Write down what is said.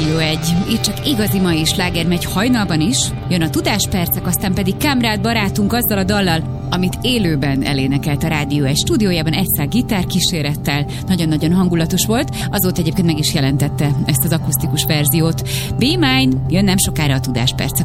Rádió 1. Itt csak igazi mai sláger megy hajnalban is. Jön a Tudáspercek, aztán pedig Kamrád barátunk azzal a dallal, amit élőben elénekelt a Rádió 1 stúdiójában egyszer gitárkísérettel. Nagyon-nagyon hangulatos volt. Azóta egyébként meg is jelentette ezt az akusztikus verziót. Be Mine, jön nem sokára a Tudáspercek.